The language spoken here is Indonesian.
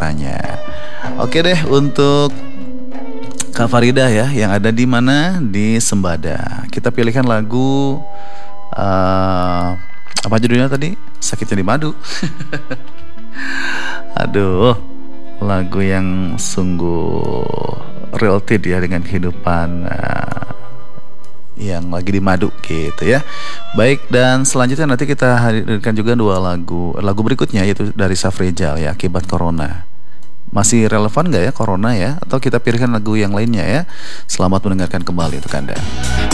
suaranya. Oke deh, untuk Kak Farida ya, yang ada di mana? Di Sembada. Kita pilihkan lagu apa judulnya tadi? Sakitnya di Madu. Aduh, lagu yang sungguh related ya dengan kehidupan yang lagi di madu gitu ya. Baik, dan selanjutnya nanti kita hadirkan juga dua lagu berikutnya, yaitu dari Safrejal ya, Akibat Corona. Masih relevan gak ya Corona ya? Atau kita pilihkan lagu yang lainnya ya? Selamat mendengarkan kembali untuk Anda.